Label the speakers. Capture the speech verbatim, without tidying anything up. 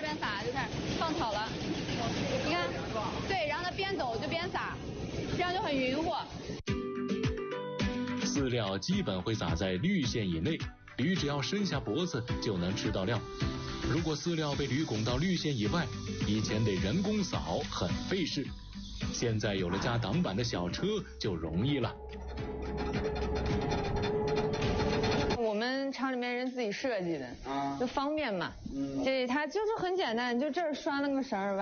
Speaker 1: 边撒就开始放草了。你看，对，然后它边走就边撒，这样就很匀乎。
Speaker 2: 饲料基本会撒在绿线以内，驴只要伸下脖子就能吃到料。如果饲料被驴拱到绿线以外，以前得人工扫，很费事。现在有了加挡板的小车就容易了。
Speaker 1: 我们厂里面人自己设计的，就方便嘛。嗯，这它就是很简单，就这儿拴了个绳儿，完